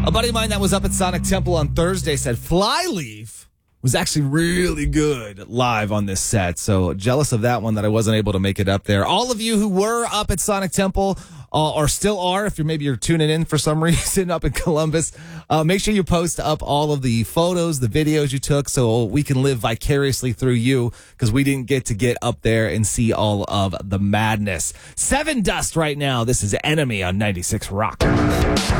A buddy of mine that was up at Sonic Temple on Thursday said Flyleaf was actually really good live on this set. So jealous of that one that I wasn't able to make it up there. All of you who were up at Sonic Temple or still are, if you're tuning in for some reason up in Columbus, make sure you post up all of the photos, the videos you took, so we can live vicariously through you, because we didn't get to get up there and see all of the madness. Seven Dust right now. This is Enemy on 96 Rock.